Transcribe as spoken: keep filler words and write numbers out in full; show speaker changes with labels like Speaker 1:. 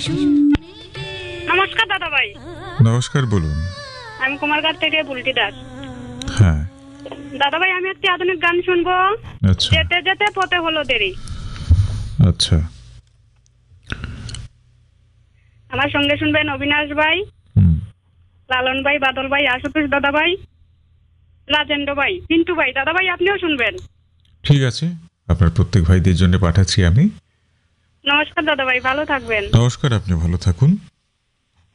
Speaker 1: নমস্কার দাদা ভাই।
Speaker 2: নমস্কার, বলুন।
Speaker 1: আমি কুমারঘাট থেকে বুলটি দাস।
Speaker 2: হ্যাঁ,
Speaker 1: দাদা ভাই, আমি একটি আধুনিক গান শুনবো।
Speaker 2: আচ্ছা
Speaker 1: যেতে যেতে পথে হলো দেরি।
Speaker 2: আচ্ছা।
Speaker 1: আমার সঙ্গে শুনবেন অবিনাশ ভাই,
Speaker 2: হুম,
Speaker 1: লালন ভাই, বাদল ভাই, আশুতোষ দাদা ভাই, রাজেন্দ্র ভাই, পিন্টু ভাই। দাদা ভাই, আপনিও শুনবেন।
Speaker 2: ঠিক আছে, আপনার প্রত্যেক ভাইদের জন্য পাঠাচ্ছি আমি।
Speaker 1: নমস্কার দাদা ভাই, ভালো থাকবেন।
Speaker 2: নমস্কার, আপনি ভালো থাকুন।